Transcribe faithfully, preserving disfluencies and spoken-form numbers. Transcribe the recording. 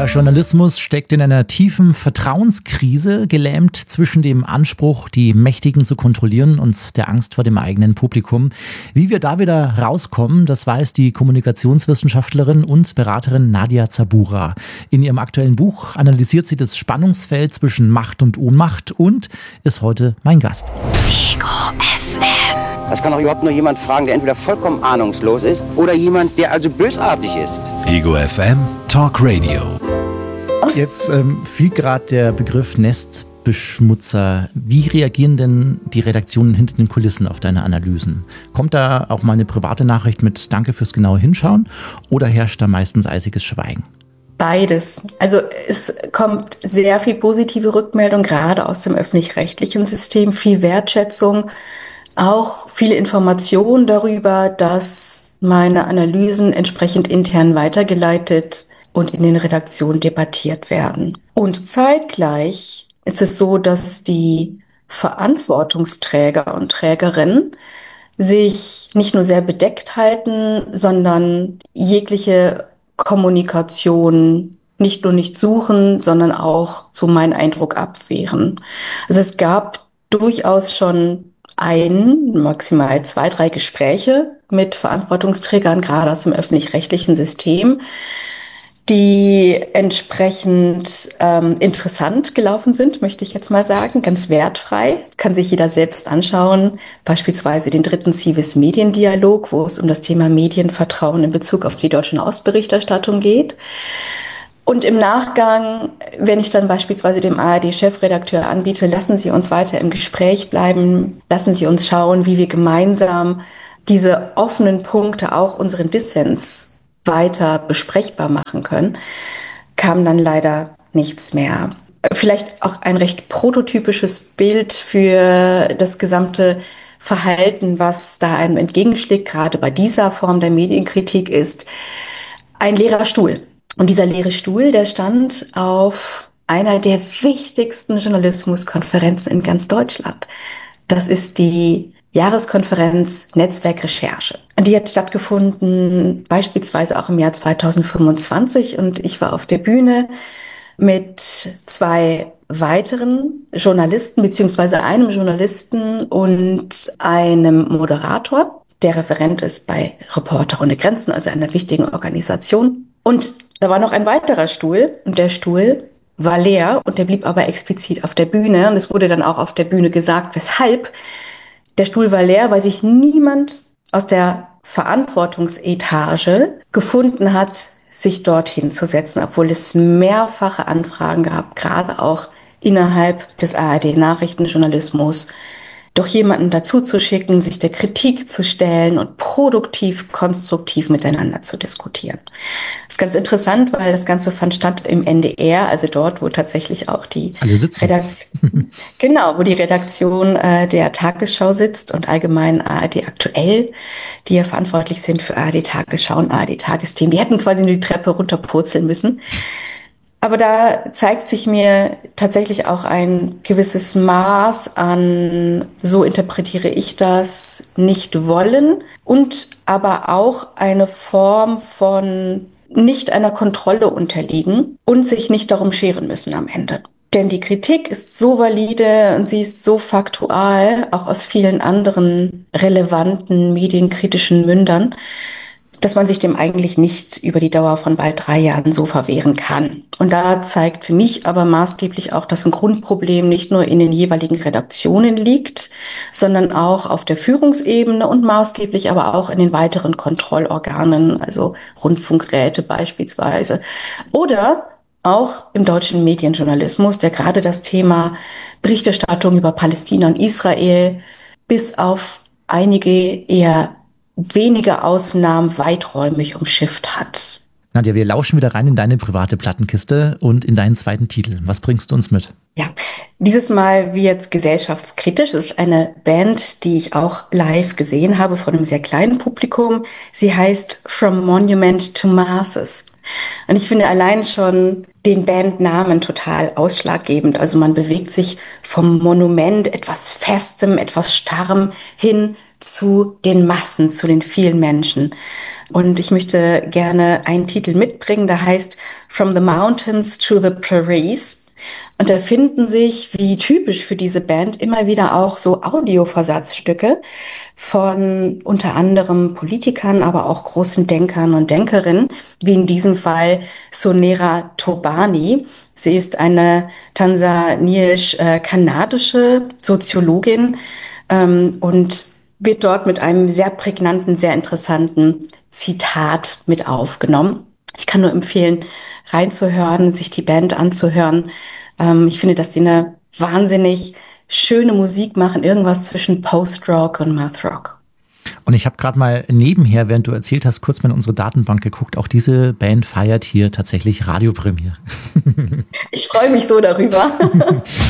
Journalismus steckt in einer tiefen Vertrauenskrise, gelähmt zwischen dem Anspruch, die Mächtigen zu kontrollieren und der Angst vor dem eigenen Publikum. Wie wir da wieder rauskommen, das weiß die Kommunikationswissenschaftlerin und Beraterin Nadia Zabura. In ihrem aktuellen Buch analysiert sie das Spannungsfeld zwischen Macht und Ohnmacht und ist heute mein Gast. Ego F M. Das kann doch überhaupt nur jemand fragen, der entweder vollkommen ahnungslos ist oder jemand, der also bösartig ist. Ego F M Talk Radio. Jetzt ähm, fiel gerade der Begriff Nestbeschmutzer. Wie reagieren denn die Redaktionen hinter den Kulissen auf deine Analysen? Kommt da auch mal eine private Nachricht mit Danke fürs genaue Hinschauen oder herrscht da meistens eisiges Schweigen? Beides. Also es kommt sehr viel positive Rückmeldung, gerade aus dem öffentlich-rechtlichen System, viel Wertschätzung, auch viele Informationen darüber, dass meine Analysen entsprechend intern weitergeleitet und in den Redaktionen debattiert werden. Und zeitgleich ist es so, dass die Verantwortungsträger und Trägerinnen sich nicht nur sehr bedeckt halten, sondern jegliche Kommunikation nicht nur nicht suchen, sondern auch, so mein Eindruck, abwehren. Also es gab durchaus schon ein, maximal zwei, drei Gespräche mit Verantwortungsträgern, gerade aus dem öffentlich-rechtlichen System, die entsprechend ähm, interessant gelaufen sind, möchte ich jetzt mal sagen, ganz wertfrei. Kann sich jeder selbst anschauen, beispielsweise den dritten Civis-Mediendialog, wo es um das Thema Medienvertrauen in Bezug auf die deutsche Ausberichterstattung geht. Und im Nachgang, wenn ich dann beispielsweise dem A R D-Chefredakteur anbiete, lassen Sie uns weiter im Gespräch bleiben, lassen Sie uns schauen, wie wir gemeinsam diese offenen Punkte, auch unseren Dissens, weiter besprechbar machen können, kam dann leider nichts mehr. Vielleicht auch ein recht prototypisches Bild für das gesamte Verhalten, was da einem entgegenschlägt, gerade bei dieser Form der Medienkritik, ist ein leerer Stuhl. Und dieser leere Stuhl, der stand auf einer der wichtigsten Journalismuskonferenzen in ganz Deutschland. Das ist die Jahreskonferenz Netzwerk Recherche. Die hat stattgefunden beispielsweise auch im Jahr zweitausendfünfundzwanzig und ich war auf der Bühne mit zwei weiteren Journalisten beziehungsweise einem Journalisten und einem Moderator, der Referent ist bei Reporter ohne Grenzen, also einer wichtigen Organisation. Und da war noch ein weiterer Stuhl und der Stuhl war leer und der blieb aber explizit auf der Bühne. Und es wurde dann auch auf der Bühne gesagt, weshalb. Der Stuhl war leer, weil sich niemand aus der Verantwortungsetage gefunden hat, sich dorthin zu setzen, obwohl es mehrfache Anfragen gab, gerade auch innerhalb des A R D-Nachrichtenjournalismus, doch jemanden dazu zu schicken, sich der Kritik zu stellen und produktiv, konstruktiv miteinander zu diskutieren. Das ist ganz interessant, weil das Ganze fand statt im N D R, also dort, wo tatsächlich auch die Redaktion, genau, wo die Redaktion äh, der Tagesschau sitzt und allgemein A R D aktuell, die ja verantwortlich sind für A R D Tagesschau und A R D Tagesthemen. Die hätten quasi nur die Treppe runterpurzeln müssen. Aber da zeigt sich mir tatsächlich auch ein gewisses Maß an, so interpretiere ich das, nicht wollen und aber auch eine Form von nicht einer Kontrolle unterliegen und sich nicht darum scheren müssen am Ende. Denn die Kritik ist so valide und sie ist so faktual, auch aus vielen anderen relevanten medienkritischen Mündern, dass man sich dem eigentlich nicht über die Dauer von bald drei Jahren so verwehren kann. Und da zeigt für mich aber maßgeblich auch, dass ein Grundproblem nicht nur in den jeweiligen Redaktionen liegt, sondern auch auf der Führungsebene und maßgeblich aber auch in den weiteren Kontrollorganen, also Rundfunkräte beispielsweise. Oder auch im deutschen Medienjournalismus, der gerade das Thema Berichterstattung über Palästina und Israel bis auf einige eher wenige Ausnahmen weiträumig umschifft hat. Nadja, wir lauschen wieder rein in deine private Plattenkiste und in deinen zweiten Titel. Was bringst du uns mit? Ja, dieses Mal wird es gesellschaftskritisch. Es ist eine Band, die ich auch live gesehen habe von einem sehr kleinen Publikum. Sie heißt From Monument to Masses. Und ich finde allein schon den Bandnamen total ausschlaggebend. Also man bewegt sich vom Monument, etwas Festem, etwas Starrem hin zu den Massen, zu den vielen Menschen. Und ich möchte gerne einen Titel mitbringen, der heißt From the Mountains to the Prairies. Und da finden sich, wie typisch für diese Band, immer wieder auch so Audioversatzstücke von unter anderem Politikern, aber auch großen Denkern und Denkerinnen, wie in diesem Fall Sonera Tobani. Sie ist eine tansanisch-kanadische Soziologin ähm, und wird dort mit einem sehr prägnanten, sehr interessanten Zitat mit aufgenommen. Ich kann nur empfehlen, reinzuhören, sich die Band anzuhören. Ähm, ich finde, dass die eine wahnsinnig schöne Musik machen, irgendwas zwischen Post-Rock und Math-Rock. Und ich habe gerade mal nebenher, während du erzählt hast, kurz mal in unsere Datenbank geguckt. Auch diese Band feiert hier tatsächlich Radiopremiere. Ich freue mich so darüber.